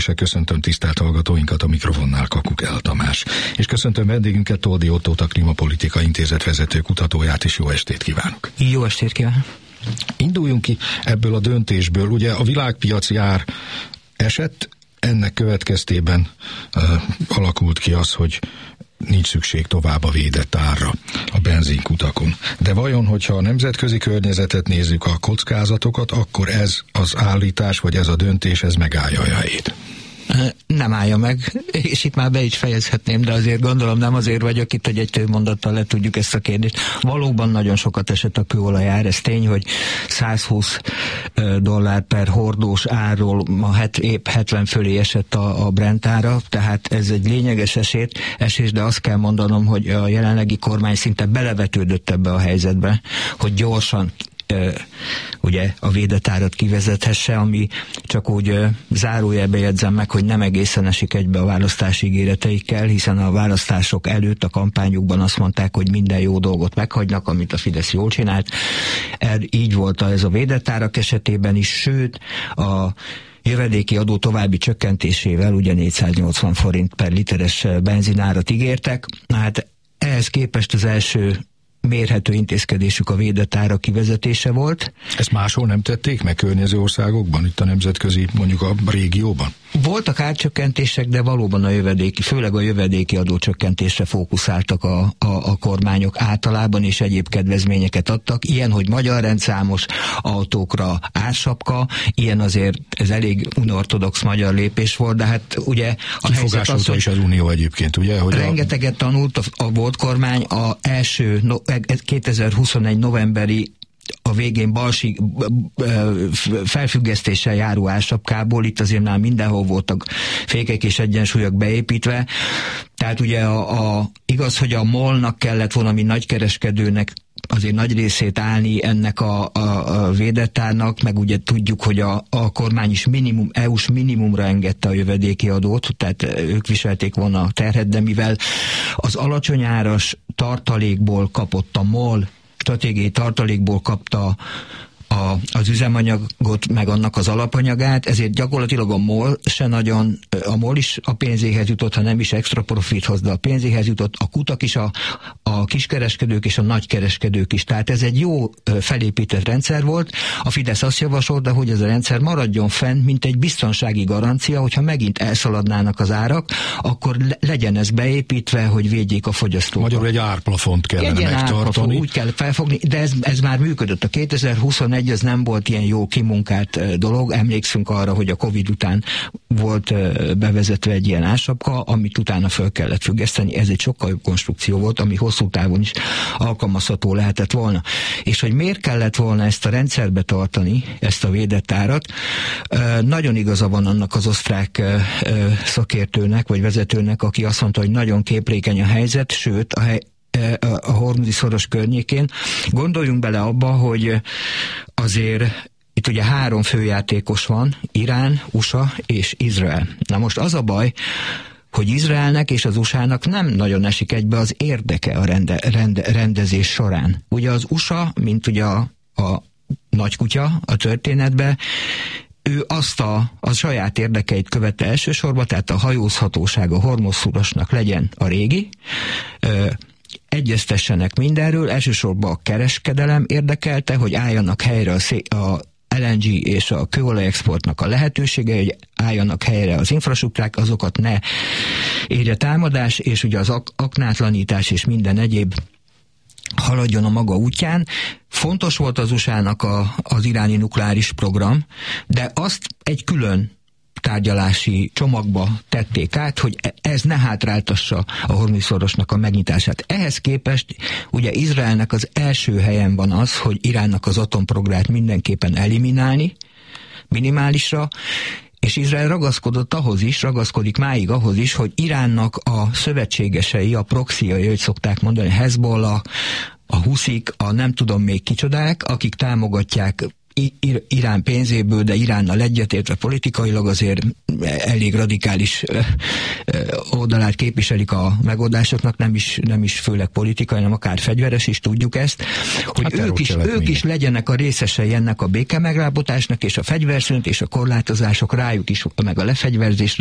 Köszöntöm tisztelt hallgatóinkat, a mikrofonnál Kakuk El Tamás. És köszöntöm vendégünket, Toldi Ottót, a Klímapolitika Intézet vezető kutatóját, és jó estét kívánok. Jó estét kívánok. Induljunk ki ebből a döntésből. Ugye a világpiaci ár esett, ennek következtében alakult ki az, hogy nincs szükség tovább a védett árra a benzinkutakon. De vajon, hogyha a nemzetközi környezetet nézzük, a kockázatokat, akkor ez az állítás, vagy ez a döntés, ez megállja a helyét? Nem állja meg, és itt már be is fejezhetném, de azért gondolom nem azért vagyok itt, hogy egy több mondattal le tudjuk ezt a kérdést. Valóban nagyon sokat esett a kőolajár, ez tény, hogy $120 per hordós árról ma épp 70 fölé esett a Brent ára, tehát ez egy lényeges esés, de azt kell mondanom, hogy a jelenlegi kormány szinte belevetődött ebbe a helyzetbe, hogy gyorsan ugye a védett árat kivezethesse, ami csak úgy zárójelbe jegyzem meg, hogy nem egészen esik egybe a választási ígéreteikkel, hiszen a választások előtt a kampányukban azt mondták, hogy minden jó dolgot meghagynak, amit a Fidesz jól csinált. Így volt ez a védett árak esetében is, sőt a jövedéki adó további csökkentésével ugye 480 forint per literes benzinárat ígértek. Hát ehhez képest az első mérhető intézkedésük a védett ára kivezetése volt. Ezt máshol nem tették meg környező országokban, itt a nemzetközi, mondjuk a régióban? Voltak árcsökkentések, de valóban főleg a jövedéki adócsökkentésre fókuszáltak a kormányok általában, és egyéb kedvezményeket adtak. Ilyen, hogy magyar rendszámos autókra ársapka, ilyen azért ez elég unortodox magyar lépés volt, de hát ugye a helyzet az, hogy is az Unió egyébként, ugye? Hogy rengeteget tanult a volt kormány, a első 2021 novemberi a végén balsí felfüggesztéssel járó ársapkából, itt azért már mindenhol voltak fékek és egyensúlyok beépítve, tehát ugye igaz, hogy a MOL-nak kellett valami nagykereskedőnek azért nagy részét állni ennek a védett árnak, meg ugye tudjuk, hogy a kormány is EU-s minimumra engedte a jövedéki adót, tehát ők viselték volna a terhet, de mivel az alacsony áras tartalékból kapott a MOL, stratégiai tartalékból kapta az üzemanyagot, meg annak az alapanyagát, ezért gyakorlatilag a MOL is a pénzéhez jutott, ha nem is extra profithoz, de a pénzéhez jutott, a kutak is, a kiskereskedők és a nagykereskedők is. Tehát ez egy jó felépített rendszer volt. A Fidesz azt javasolta, hogy ez a rendszer maradjon fenn, mint egy biztonsági garancia, hogyha megint elszaladnának az árak, akkor legyen ez beépítve, hogy védjék a fogyasztókat. Magyarul egy árplafont kellene megtartani. Úgy kell felfogni, de ez már működött. A 2021 ez nem volt ilyen jó kimunkált dolog. Emlékszünk arra, hogy a Covid után volt bevezetve egy ilyen ársapka, amit utána föl kellett függeszteni. Ez egy sokkal jobb konstrukció volt, ami hosszú távon is alkalmazható lehetett volna. És hogy miért kellett volna ezt a rendszerbe tartani, ezt a védett árat, nagyon igaza van annak az osztrák szakértőnek, vagy vezetőnek, aki azt mondta, hogy nagyon képlékeny a helyzet, sőt, a Hormuzi szoros környékén. Gondoljunk bele abba, hogy azért itt ugye 3 főjátékos van, Irán, USA és Izrael. Na most az a baj, hogy Izraelnek és az USA-nak nem nagyon esik egybe az érdeke a rendezés során. Ugye az USA, mint ugye a nagykutya a történetben, ő azt a saját érdekeit követte elsősorban, tehát a hajózhatóság a Hormuz-szorosnak legyen a régi, egyeztessenek mindenről, elsősorban a kereskedelem érdekelte, hogy álljanak helyre a LNG és a kőolajexportnak a lehetősége, hogy álljanak helyre az infrastruktúrák, azokat ne érje támadás, és ugye az aknátlanítás és minden egyéb haladjon a maga útján. Fontos volt az USA-nak az iráni nukleáris program, de azt egy külön tárgyalási csomagba tették át, hogy ez ne hátráltassa a Hormuz-szorosnak a megnyitását. Ehhez képest ugye Izraelnek az első helyen van az, hogy Iránnak az atomprogramját mindenképpen eliminálni, minimálisra, és Izrael ragaszkodik máig ahhoz is, hogy Iránnak a szövetségesei, a proxyai, hogy szokták mondani, Hezbollah, a Huszik, a nem tudom még kicsodák, akik támogatják Irán pénzéből, de Iránnal egyetértve politikailag azért elég radikális oldalát képviselik a megoldásoknak, nem is főleg politikai, hanem akár fegyveres is, tudjuk ezt, hogy hát ők is legyenek a részesei ennek a békemegállapodásnak, és a fegyverszünet és a korlátozások rájuk is, meg a lefegyverzés